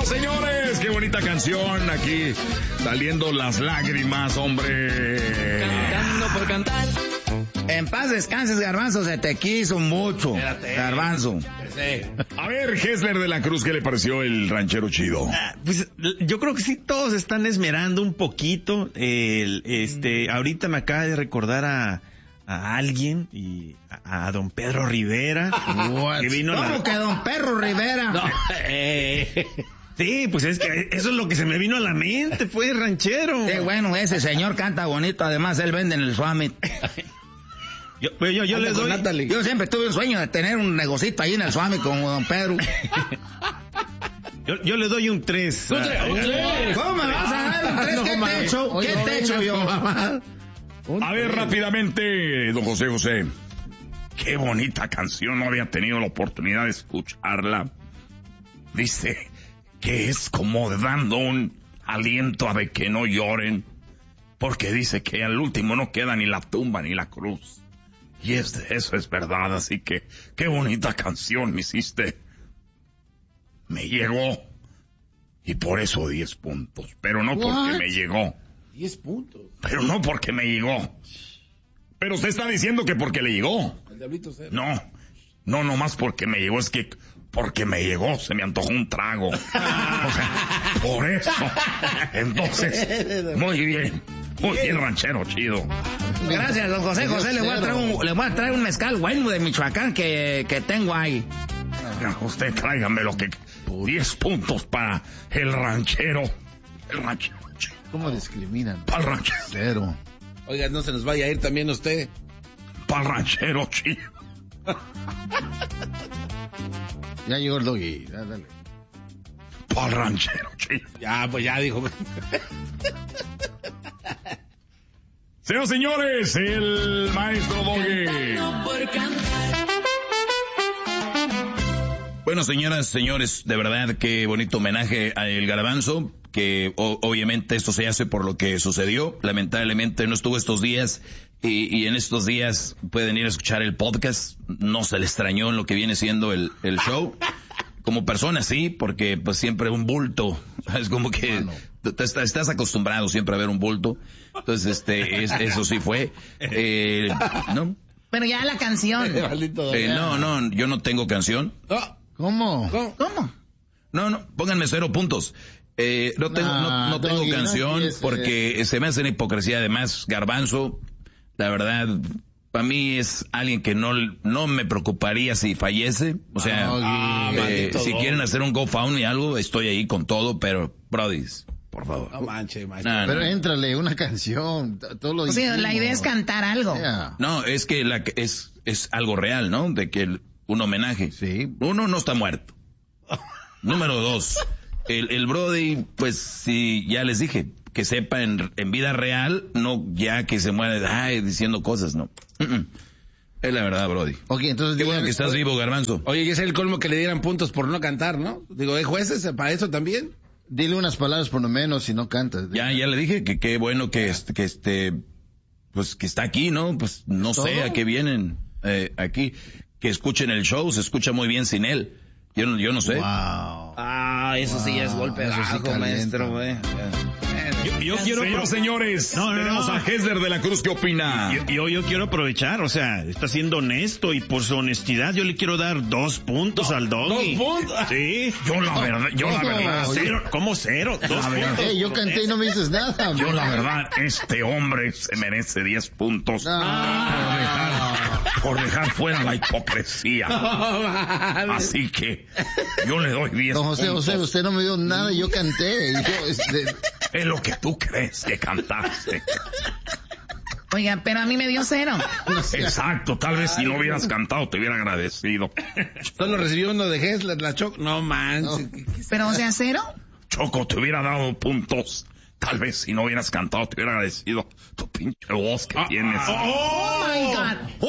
Señores, qué bonita canción. Aquí saliendo las lágrimas, hombre. Cantando por cantar. En paz descanses, Garbanzo, se te quiso mucho. Espérate. Garbanzo. A ver, Hessler de la Cruz, ¿qué le pareció el ranchero chido? Pues yo creo que sí, todos están esmerando un poquito. Ahorita me acaba de recordar a alguien y a don Pedro Rivera. Que vino ¿Cómo que don Pedro Rivera? No, sí, pues es que eso es lo que se me vino a la mente, fue ranchero. Sí, bueno, ese señor canta bonito, además él vende en el Summit. Yo le doy... Yo siempre tuve un sueño de tener un negocito ahí en el Summit como don Pedro. Yo le doy un 3. ¿Cómo me vas a dar un 3? ¿Qué te he hecho yo, mamá? A ver, rápidamente, don José. Qué bonita canción, no había tenido la oportunidad de escucharla. Dice que es como dando un aliento a de que no lloren, porque dice que al último no queda ni la tumba ni la cruz. Y eso es verdad, así que qué bonita canción me hiciste. Me llegó. Y por eso 10 puntos, pero no porque me llegó. 10 puntos. Pero no porque me llegó. Pero usted está diciendo que porque le llegó. El diablito cero. No, nomás porque me llegó, es que porque me llegó, se me antojó un trago. O sea, por eso. Entonces, muy bien, ranchero chido. Gracias, don José. Le voy a traer un mezcal bueno de Michoacán que tengo ahí. Usted tráigame lo que... 10 puntos para el ranchero. El ranchero chido. ¿Cómo discriminan? Para el ranchero. Cero. Oiga, no se nos vaya a ir también usted. Para el ranchero chido. Ya llegó el doggy. Dale. Para el ranchero chido. Ya, pues ya dijo. Señoras y señores, el maestro Doggy. Bueno, señoras, señores, de verdad qué bonito homenaje a El Garbanzo, que obviamente esto se hace por lo que sucedió. Lamentablemente no estuvo estos días y en estos días pueden ir a escuchar el podcast. No se le extrañó en lo que viene siendo el show. Como persona sí, porque pues siempre un bulto, es como que estás acostumbrado siempre a ver un bulto. Entonces eso sí fue. ¿No? Pero ya la canción. No, yo no tengo canción. ¿Cómo? No, pónganme 0 puntos. No tengo canción porque se me hace una hipocresía. Además, Garbanzo, la verdad, para mí es alguien que no me preocuparía si fallece. O sea, si quieren hacer un GoFundMe y algo, estoy ahí con todo, pero, brodis, por favor. No manche. Pero éntrale una canción. Todo lo la idea es cantar algo. Yeah. No, es que es algo real, ¿no? De que un homenaje. Sí. Uno, no está muerto. Número 2, el Brody, pues sí, ya les dije, que sepa en vida real, no ya que se muere diciendo cosas, no. Es la verdad, Brody. Ok, entonces... Qué bueno que estás vivo, Garbanzo. Oye, y es el colmo que le dieran puntos por no cantar, ¿no? Digo, ¿hay jueces para eso también? Dile unas palabras por lo menos si no cantas. Ya le dije que qué bueno que pues que está aquí, ¿no? Pues no sé a qué vienen aquí. Que escuchen el show, se escucha muy bien sin él. Yo no sé. Wow. Eso sí es golpe Eso sí bajo, calienta. maestro, güey. Yo quiero... Señores, No. tenemos a Hessler de la Cruz, ¿qué opina? Yo quiero aprovechar, o sea, está siendo honesto y por su honestidad yo le quiero dar 2 puntos al Doggy. ¿2 puntos? Sí. Yo la verdad, Cero, ¿cómo 0? 2 puntos. Yo canté y no me dices nada. yo la verdad, este hombre se merece 10 puntos por dejar fuera la hipocresía. Así que yo le doy 10 Don puntos. José, usted no me dio nada y yo canté. Es lo que tú crees que cantaste. Oiga, pero a mí me dio 0. Exacto, tal vez si no hubieras cantado te hubiera agradecido. Solo recibió uno de Hessler, la Choco. No manches. Pero, o sea, 0. Choco, te hubiera dado puntos. Tal vez si no hubieras cantado te hubiera agradecido tu pinche voz que tienes. Oh my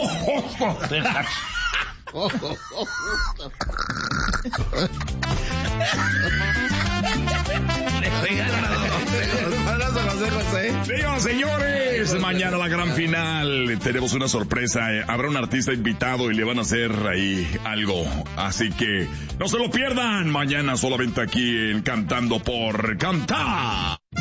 God. Señoras, señores, mañana la gran final. Tenemos una sorpresa. Habrá un artista invitado y le van a hacer ahí algo. Así que no se lo pierdan. Mañana solamente aquí en Cantando por Cantar.